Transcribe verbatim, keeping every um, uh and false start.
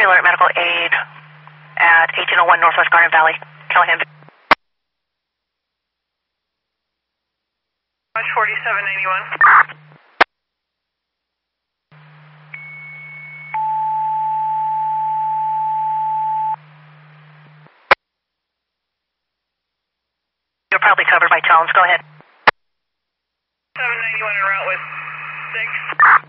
alert medical aid at eighteen oh one Northwest Garden Valley, Callahan. forty-seven ninety-one. You're probably covered by tones. Go ahead. seven ninety-one en route with six.